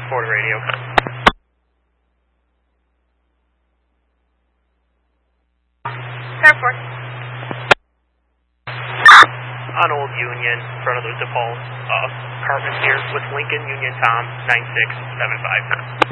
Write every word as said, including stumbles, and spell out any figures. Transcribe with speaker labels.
Speaker 1: Ford radio.
Speaker 2: Airport.
Speaker 1: On Old Union, in front of the DePaul uh, apartments here with Lincoln Union Tom nine six seven five.